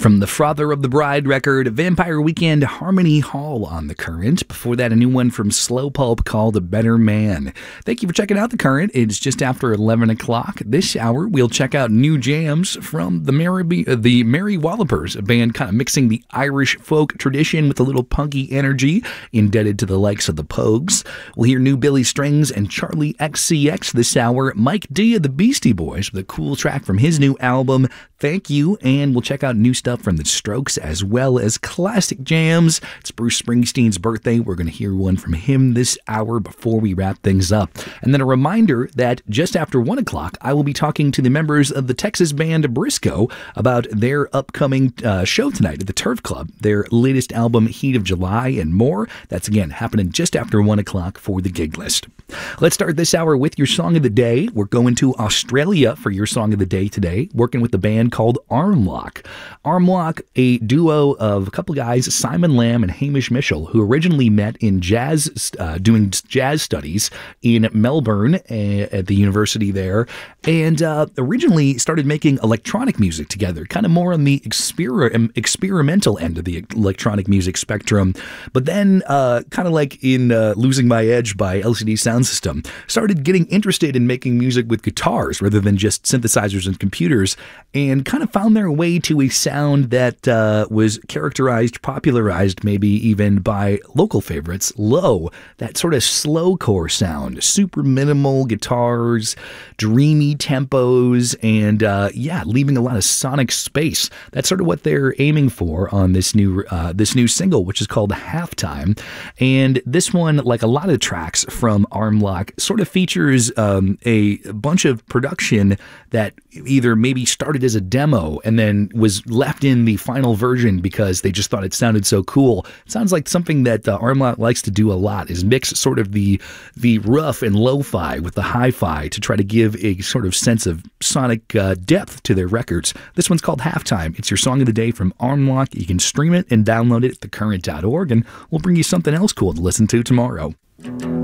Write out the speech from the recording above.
From the Father of the Bride record, Vampire Weekend, Harmony Hall on The Current. Before that, a new one from Slow Pulp called A Better Man. Thank you for checking out The Current. It's just after 11 o'clock. This hour, we'll check out new jams from the Merry Wallopers, a band kind of mixing the Irish folk tradition with a little punky energy, indebted to the likes of the Pogues. We'll hear new Billy Strings and Charlie XCX this hour. Mike D of the Beastie Boys with a cool track from his new album, Thank You, and we'll check out new stuff from the Strokes as well as classic jams. It's Bruce Springsteen's birthday. We're going to hear one from him this hour before we wrap things up. And then a reminder that just after 1 o'clock, I will be talking to the members of the Texas band Briscoe about their upcoming show tonight at the Turf Club, their latest album, Heat of July, and more. That's, again, happening just after 1 o'clock for the gig list. Let's start this hour with your song of the day. We're going to Australia for your song of the day today, working with a band called Armlock. Armlock, a duo of a couple guys, Simon Lamb and Hamish Mitchell, who originally met in doing jazz studies in Melbourne at the university there, and originally started making electronic music together, kind of more on the experimental end of the electronic music spectrum. But then, kind of like in Losing My Edge by LCD Sound System, started getting interested in making music with guitars rather than just synthesizers and computers, and kind of found their way to a sound that was popularized maybe even by local favorites, Low, that sort of slowcore sound, super minimal guitars, dreamy tempos, and leaving a lot of sonic space. That's sort of what they're aiming for on this new single, which is called Halftime. And this one, like a lot of tracks from Armlock, sort of features a bunch of production that either maybe started as a demo and then was left in the final version because they just thought it sounded so cool. It sounds like something that Armlock likes to do a lot, is mix sort of the rough and lo-fi with the hi-fi to try to give a sort of sense of sonic depth to their records. This one's called Halftime. It's your song of the day from Armlock. You can stream it and download it at thecurrent.org, and we'll bring you something else cool to listen to tomorrow.